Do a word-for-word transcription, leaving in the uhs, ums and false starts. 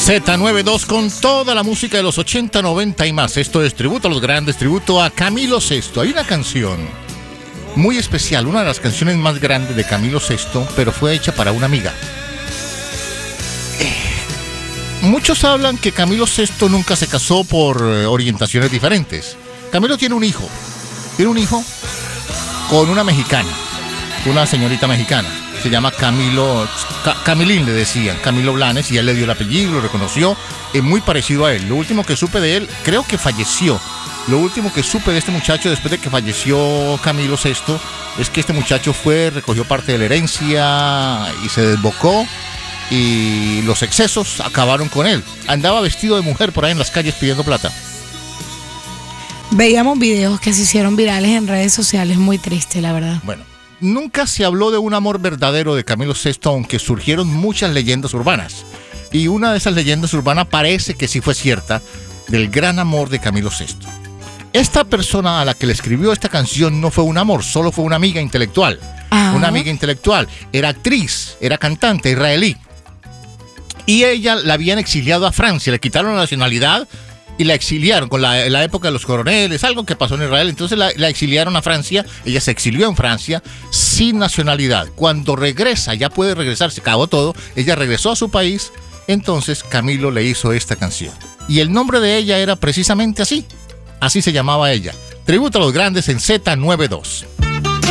Z noventa y dos con toda la música de los ochenta, noventa y más. Esto es tributo a los grandes, tributo a Camilo Sesto. Hay una canción muy especial, una de las canciones más grandes de Camilo Sesto, pero fue hecha para una amiga. Eh, muchos hablan que Camilo Sesto nunca se casó por eh, orientaciones diferentes. Camilo tiene un hijo, tiene un hijo con una mexicana, una señorita mexicana. Se llama Camilo, Ca- Camilín le decían, Camilo Blanes, y él le dio el apellido, lo reconoció, es muy parecido a él. Lo último que supe de él, creo que falleció. Lo último que supe de este muchacho después de que falleció Camilo Sesto es que este muchacho fue, recogió parte de la herencia y se desbocó y los excesos acabaron con él. Andaba vestido de mujer por ahí en las calles pidiendo plata. Veíamos videos que se hicieron virales en redes sociales, muy triste, la verdad. Bueno. Nunca se habló de un amor verdadero de Camilo Sesto, aunque surgieron muchas leyendas urbanas. Y una de esas leyendas urbanas parece que sí fue cierta, del gran amor de Camilo Sesto. Esta persona a la que le escribió esta canción no fue un amor, solo fue una amiga intelectual. Ajá. Una amiga intelectual. Era actriz, era cantante israelí. Y ella la habían exiliado a Francia, le quitaron la nacionalidad y la exiliaron con la, la época de los coroneles, algo que pasó en Israel. Entonces la, la exiliaron a Francia, ella se exilió en Francia sin nacionalidad. Cuando regresa, ya puede regresar, se acabó todo, ella regresó a su país, entonces Camilo le hizo esta canción. Y el nombre de ella era precisamente así, así se llamaba ella. Tributo a los grandes en Z noventa y dos.